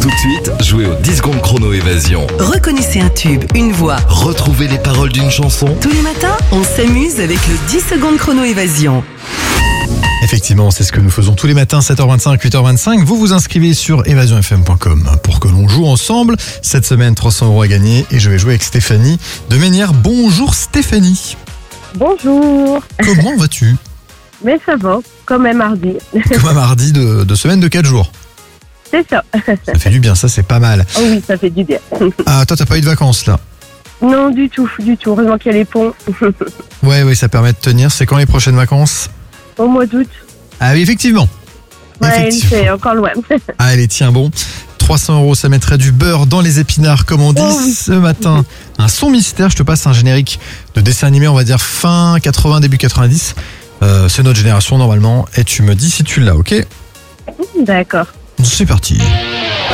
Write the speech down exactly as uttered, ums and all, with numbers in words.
Tout de suite, jouez au dix secondes chrono évasion. Reconnaissez un tube, une voix. Retrouvez les paroles d'une chanson. Tous les matins, on s'amuse avec le dix secondes chrono évasion. Effectivement, c'est ce que nous faisons tous les matins, sept heures vingt-cinq, huit heures vingt-cinq. Vous vous inscrivez sur évasion f m point com pour que l'on joue ensemble. Cette semaine, trois cents euros à gagner et je vais jouer avec Stéphanie de Ménière. Bonjour Stéphanie. Bonjour. Comment vas-tu? Mais ça va, comme un mardi. Comme un mardi de, de semaine de quatre jours. C'est ça. Ça fait du bien, ça c'est pas mal. Oh oui, ça fait du bien. Ah, toi t'as pas eu de vacances là? Non, du tout, du tout. Heureusement qu'il y a les ponts. Ouais, oui, ça permet de tenir. C'est quand les prochaines vacances? Au mois d'août. Ah oui, effectivement. Ouais, Effectivement. c'est encore loin. Allez, tiens bon. trois cents euros, ça mettrait du beurre dans les épinards, comme on dit Oh oui. ce matin. Un son mystère, je te passe un générique de dessin animé, on va dire fin quatre-vingts, début quatre-vingt-dix. Euh, c'est notre génération normalement. Et tu me dis si tu l'as, ok? D'accord. C'est parti.